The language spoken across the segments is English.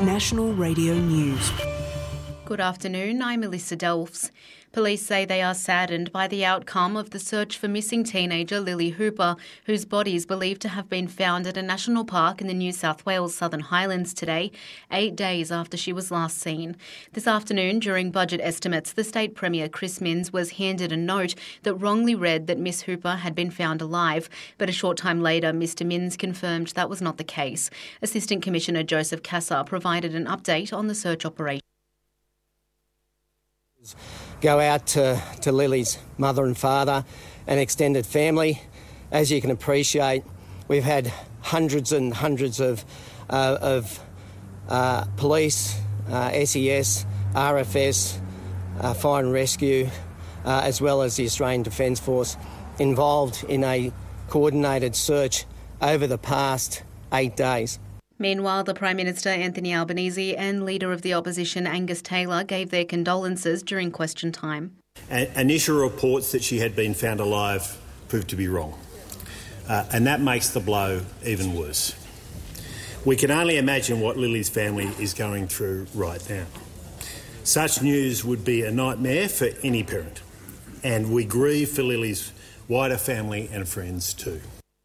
National Radio News. Good afternoon, I'm Melissa Delfs. Police say they are saddened by the outcome of the search for missing teenager Lily Hooper, whose body is believed to have been found at a national park in the New South Wales Southern Highlands today, 8 days after she was last seen. This afternoon, during budget estimates, the State Premier Chris Minns was handed a note that wrongly read that Miss Hooper had been found alive, but a short time later Mr Minns confirmed that was not the case. Assistant Commissioner Joseph Cassar provided an update on the search operation. Go out to Lily's mother and father and extended family. As you can appreciate, we've had hundreds and hundreds of police, SES, RFS, Fire and Rescue, as well as the Australian Defence Force involved in a coordinated search over the past 8 days. Meanwhile, the Prime Minister Anthony Albanese and Leader of the Opposition Angus Taylor gave their condolences during question time. Initial reports that she had been found alive proved to be wrong, and that makes the blow even worse. We can only imagine what Lily's family is going through right now. Such news would be a nightmare for any parent, and we grieve for Lily's wider family and friends too.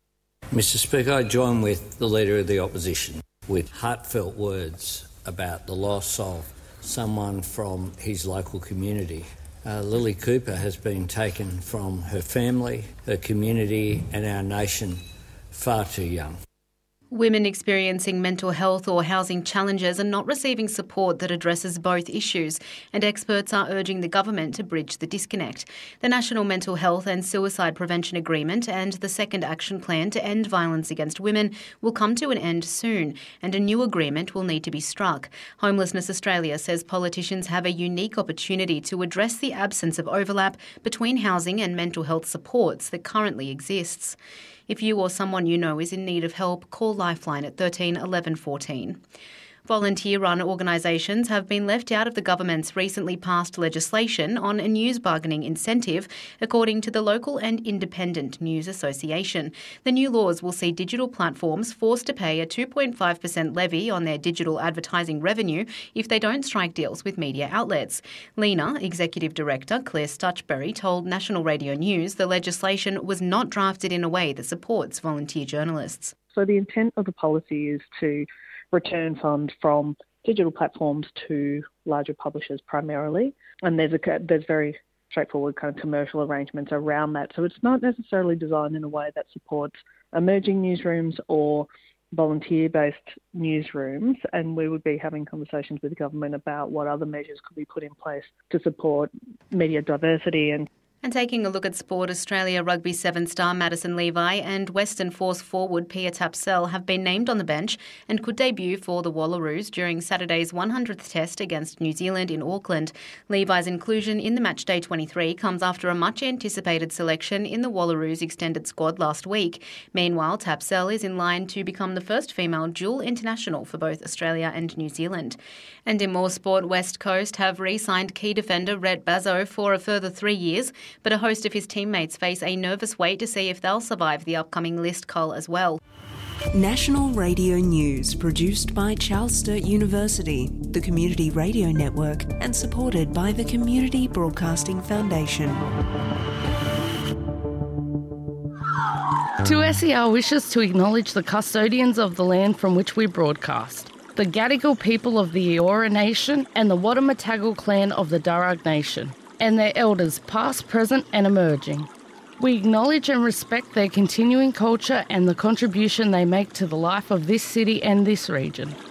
Mr Speaker, I join with the Leader of the Opposition with heartfelt words about the loss of someone from his local community. Lily Cooper has been taken from her family, her community and our nation far too young. Women experiencing mental health or housing challenges are not receiving support that addresses both issues, and experts are urging the government to bridge the disconnect. The National Mental Health and Suicide Prevention Agreement and the Second Action Plan to End Violence Against Women will come to an end soon, and a new agreement will need to be struck. Homelessness Australia says politicians have a unique opportunity to address the absence of overlap between housing and mental health supports that currently exists. If you or someone you know is in need of help, call Lifeline at 13 11 14. Volunteer-run organisations have been left out of the government's recently passed legislation on a news bargaining incentive, according to the Local and Independent News Association. The new laws will see digital platforms forced to pay a 2.5% levy on their digital advertising revenue if they don't strike deals with media outlets. LENA Executive Director Claire Stutchberry told National Radio News the legislation was not drafted in a way that supports volunteer journalists. So the intent of the policy is to return funds from digital platforms to larger publishers primarily, and there's very straightforward kind of commercial arrangements around that. So it's not necessarily designed in a way that supports emerging newsrooms or volunteer-based newsrooms, and we would be having conversations with the government about what other measures could be put in place to support media diversity. And taking a look at sport, Australia Rugby 7 star Madison Levi and Western Force forward Pia Tapsell have been named on the bench and could debut for the Wallaroos during Saturday's 100th Test against New Zealand in Auckland. Levi's inclusion in the Matchday 23 comes after a much-anticipated selection in the Wallaroos extended squad last week. Meanwhile, Tapsell is in line to become the first female dual international for both Australia and New Zealand. And in more sport, West Coast have re-signed key defender Rhett Bazzo for a further 3 years, but a host of his teammates face a nervous wait to see if they'll survive the upcoming list cull as well. National Radio News, produced by Charles Sturt University, the Community Radio Network, and supported by the Community Broadcasting Foundation. 2SER wishes to acknowledge the custodians of the land from which we broadcast, the Gadigal people of the Eora Nation and the Wadamatagal clan of the Darug Nation, and their elders past, present and emerging. We acknowledge and respect their continuing culture and the contribution they make to the life of this city and this region.